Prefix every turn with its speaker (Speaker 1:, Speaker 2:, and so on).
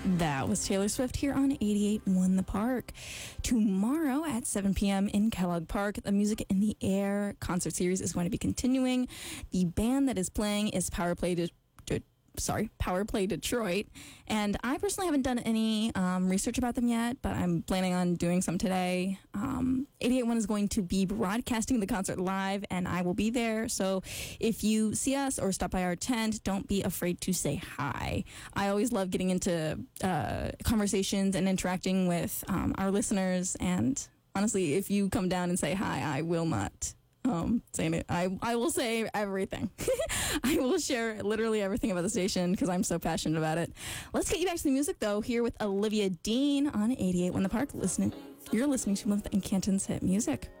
Speaker 1: That was Taylor Swift here on 88.1 The Park. Tomorrow at 7 p.m. in Kellogg Park, the Music in the Air concert series is going to be continuing. The band that is playing is Power Play Detroit. And I personally haven't done any research about them yet, but I'm planning on doing some today. 88.1 is going to be broadcasting the concert live, and I will be there. So if you see us or stop by our tent, don't be afraid to say hi. I always love getting into conversations and interacting with our listeners. And honestly, if you come down and say hi, I will not saying it. I will say everything. I will share literally everything about the station because I'm so passionate about it. Let's get you back to the music, though, here with Olivia Dean on 88.1 The Park. You're listening to Linda and Canton's hit music.